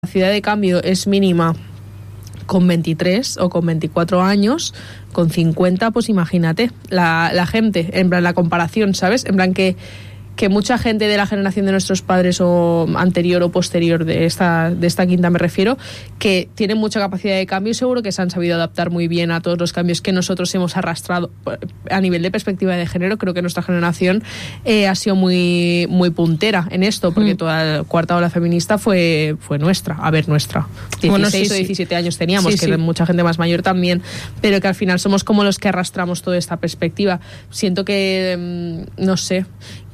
capacidad de cambio es mínima con 23 o con 24 años, con 50, pues imagínate, la gente, en plan la comparación, ¿sabes? En plan que mucha gente de la generación de nuestros padres o anterior o posterior de esta quinta me refiero, que tienen mucha capacidad de cambio y seguro que se han sabido adaptar muy bien a todos los cambios que nosotros hemos arrastrado. A nivel de perspectiva de género, creo que nuestra generación ha sido muy, muy puntera en esto, porque toda la cuarta ola feminista fue nuestra, nuestra. 16 o 17 años teníamos, que mucha gente más mayor también, pero que al final somos como los que arrastramos toda esta perspectiva. Siento que, no sé,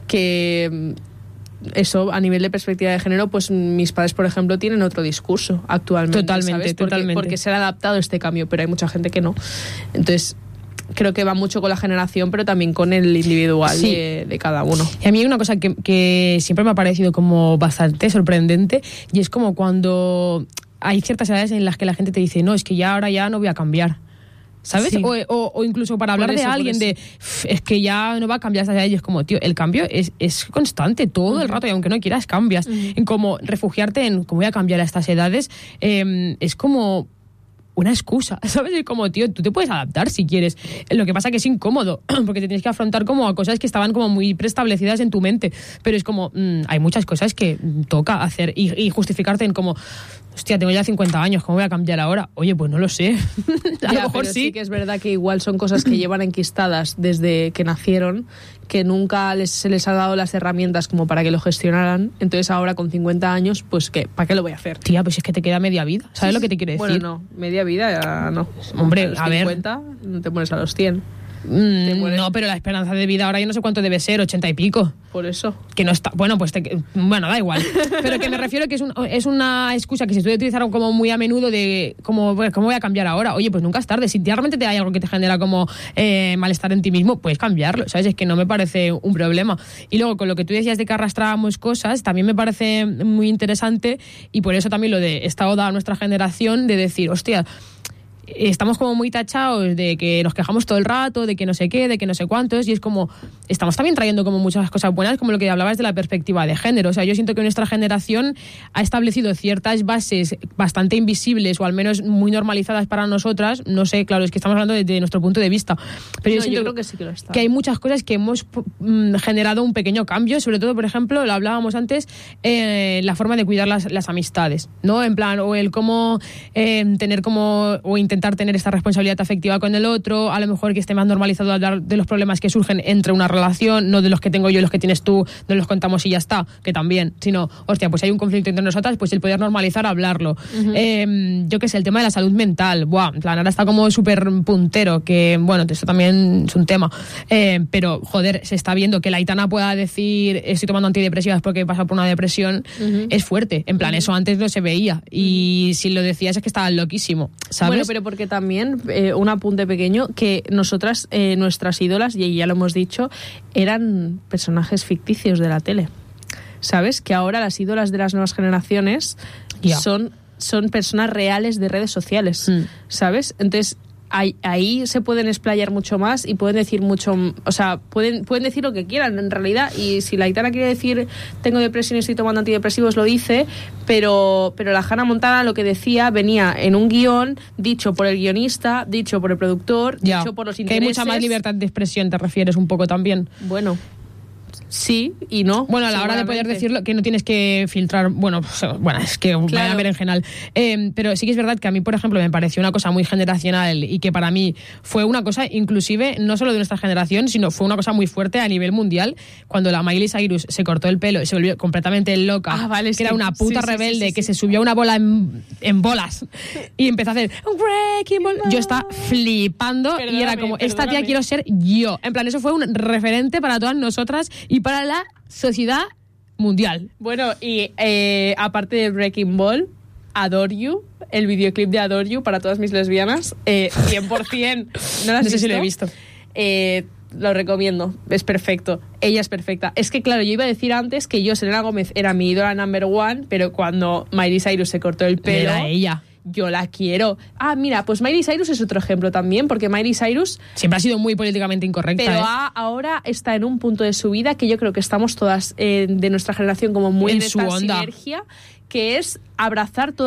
que eso a nivel de perspectiva de género, pues mis padres, por ejemplo, tienen otro discurso actualmente. Totalmente. Porque se ha adaptado este cambio, pero hay mucha gente que no. Entonces creo que va mucho con la generación, pero también con el individual de cada uno. Y a mí hay una cosa que siempre me ha parecido como bastante sorprendente, y es como cuando hay ciertas edades en las que la gente te dice, no, es que ahora ya no voy a cambiar, ¿sabes? Sí. O incluso para hablar de alguien de es que ya no va a cambiar esta edad, y es como, tío, el cambio es constante todo el rato, y aunque no quieras cambias. En como refugiarte en cómo voy a cambiar a estas edades es como una excusa, ¿sabes? Es como, tío, tú te puedes adaptar si quieres. Lo que pasa que es incómodo, porque te tienes que afrontar como a cosas que estaban como muy preestablecidas en tu mente, pero es como, hay muchas cosas que toca hacer y justificarte en como, hostia, tengo ya 50 años, ¿cómo voy a cambiar ahora? Oye, pues no lo sé. A lo mejor sí que es verdad que igual son cosas que llevan enquistadas desde que nacieron, que nunca se les ha dado las herramientas como para que lo gestionaran. Entonces ahora con 50 años, pues ¿qué? ¿Para qué lo voy a hacer? Tía, pues es que te queda media vida. ¿Sabes lo que te quiero decir? Bueno, no, media vida ya no. Hombre, a los 50, no te pones a los 100. No, pero la esperanza de vida ahora yo no sé cuánto debe ser, 80 y pico. Por eso. Que no está. Bueno, pues da igual. Pero que me refiero que es una excusa que se suele utilizar como muy a menudo de ¿cómo voy a cambiar ahora? Oye, pues nunca es tarde. Si realmente hay algo que te genera como malestar en ti mismo, puedes cambiarlo, ¿sabes? Es que no me parece un problema. Y luego con lo que tú decías de que arrastrábamos cosas, también me parece muy interesante, y por eso también lo de esta oda a nuestra generación, de decir, hostia, estamos como muy tachados de que nos quejamos todo el rato, de que no sé qué, de que no sé cuántos, y es como, estamos también trayendo como muchas cosas buenas, como lo que hablabas de la perspectiva de género. O sea, yo siento que nuestra generación ha establecido ciertas bases bastante invisibles, o al menos muy normalizadas para nosotras. No sé, claro, es que estamos hablando desde nuestro punto de vista, pero yo siento creo que sí que lo está. Que hay muchas cosas que hemos generado un pequeño cambio, sobre todo, por ejemplo, lo hablábamos antes, la forma de cuidar las amistades, ¿no? En plan, o el cómo tener como, o intentar tener esta responsabilidad afectiva con el otro, a lo mejor que esté más normalizado hablar de los problemas que surgen entre una relación, no de los que tengo yo y los que tienes tú, no los contamos y ya está, que también, sino, hostia, pues hay un conflicto entre nosotras, pues el poder normalizar hablarlo. Yo qué sé, el tema de la salud mental, en plan, ahora está como súper puntero, que bueno, esto también es un tema, pero joder, se está viendo que la Aitana pueda decir estoy tomando antidepresivas porque he pasado por una depresión, es fuerte, en plan, eso antes no se veía, y si lo decías es que estaba loquísimo, ¿sabes? Bueno, pero porque también, un apunte pequeño, que nosotras, nuestras ídolas, y ya lo hemos dicho, eran personajes ficticios de la tele, ¿sabes? Que ahora las ídolas de las nuevas generaciones son personas reales de redes sociales, ¿sabes? Entonces ahí se pueden explayar mucho más y pueden decir mucho, o sea, pueden decir lo que quieran en realidad, y si la Aitana quiere decir tengo depresión y estoy tomando antidepresivos, lo dice, pero la Hannah Montana lo que decía venía en un guión dicho por el guionista, dicho por el productor, dicho por los intereses. Que hay mucha más libertad de expresión, te refieres un poco también. Bueno, sí y no. Bueno, a la hora de poder decirlo, que no tienes que filtrar, bueno, es que vaya a ver en general. Pero sí que es verdad que a mí, por ejemplo, me pareció una cosa muy generacional, y que para mí fue una cosa, inclusive, no solo de nuestra generación, sino fue una cosa muy fuerte a nivel mundial, cuando la Miley Cyrus se cortó el pelo y se volvió completamente loca, que era una puta rebelde, que se subió a una bola en bolas y empezó a hacer Breaking Ball. Yo estaba flipando, y era como, esta tía quiero ser yo. En plan, eso fue un referente para todas nosotras y para la sociedad mundial. Bueno, y aparte de Breaking Ball, Adore You, el videoclip de Adore You para todas mis lesbianas, 100%. No sé si lo he visto. Lo recomiendo, es perfecto. Ella es perfecta. Es que claro, yo iba a decir antes que yo, Selena Gómez, era mi ídola number one, pero cuando Miley Cyrus se cortó el pelo, era ella. Yo la quiero. Mira, pues Miley Cyrus es otro ejemplo también, porque Miley Cyrus siempre ha sido muy políticamente incorrecta. Pero ahora está en un punto de su vida que yo creo que estamos todas de nuestra generación como muy en esta sinergia, que es abrazar